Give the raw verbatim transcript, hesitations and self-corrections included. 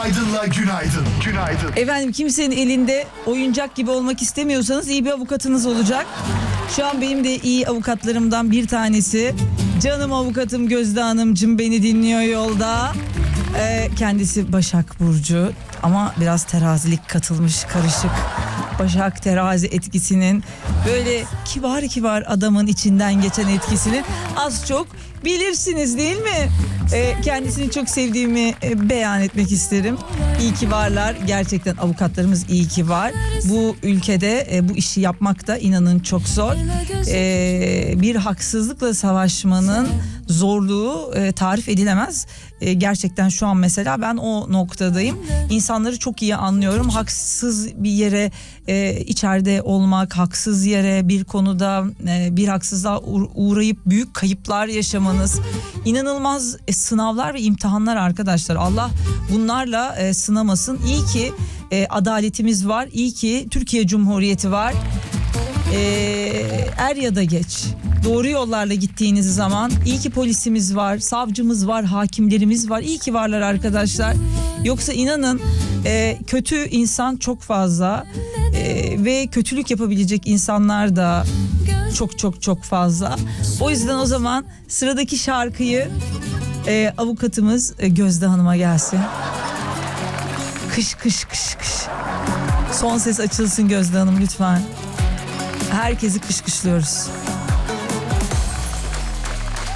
Aydın'la günaydın. Günaydın. Efendim, kimsenin elinde oyuncak gibi olmak istemiyorsanız iyi bir avukatınız olacak. Şu an benim de iyi avukatlarımdan bir tanesi. Canım avukatım Gözde Hanımcığım beni dinliyor yolda. Ee, kendisi Başak Burcu ama biraz terazilik katılmış, karışık. Başak terazi etkisinin böyle kibar kibar adamın içinden geçen etkisini az çok bilirsiniz değil mi? Ee, kendisini çok sevdiğimi e, beyan etmek isterim. İyi ki varlar. Gerçekten avukatlarımız iyi ki var. Bu ülkede e, bu işi yapmak da inanın çok zor. Ee, bir haksızlıkla savaşmanın zorluğu e, tarif edilemez. E, gerçekten şu an mesela ben o noktadayım. İnsanları çok iyi anlıyorum. Haksız bir yere e, içeride olmak, haksız yere bir konuda e, bir haksızlığa uğrayıp büyük kayıplar yaşamanız, inanılmaz e, sınavlar ve imtihanlar arkadaşlar. Allah bunlarla e, sınamasın. İyi ki e, adaletimiz var. İyi ki Türkiye Cumhuriyeti var. E, er ya da geç doğru yollarla gittiğiniz zaman iyi ki polisimiz var, savcımız var, hakimlerimiz var. İyi ki varlar arkadaşlar. Yoksa inanın e, kötü insan çok fazla e, ve kötülük yapabilecek insanlar da çok çok çok fazla. O yüzden o zaman sıradaki şarkıyı e, avukatımız e, Gözde Hanım'a gelsin. Kış kış kış kış. Son ses açılsın Gözde Hanım lütfen. Herkesi kışkışlıyoruz.